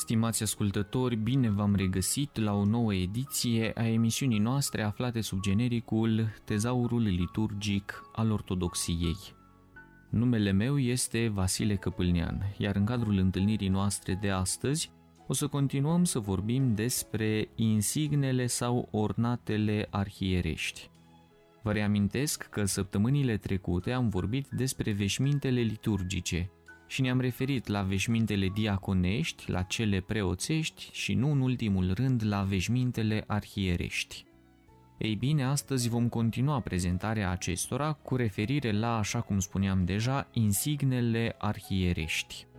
Stimați ascultători, bine v-am regăsit la o nouă ediție a emisiunii noastre aflate sub genericul Tezaurul liturgic al Ortodoxiei. Numele meu este Vasile Căpâlnean, iar în cadrul întâlnirii noastre de astăzi o să continuăm să vorbim despre insignele sau ornatele arhierești. Vă reamintesc că săptămânile trecute am vorbit despre veșmintele liturgice și ne-am referit la veșmintele diaconești, la cele preoțești și nu în ultimul rând la veșmintele arhierești. Ei bine, astăzi vom continua prezentarea acestora cu referire la, așa cum spuneam deja, insignele arhierești.